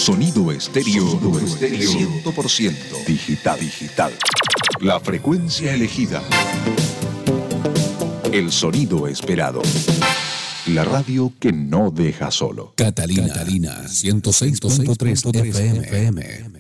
Sonido estéreo 100% digital. La frecuencia elegida. El sonido esperado. La radio que no deja solo. Catalina 106.3 FM.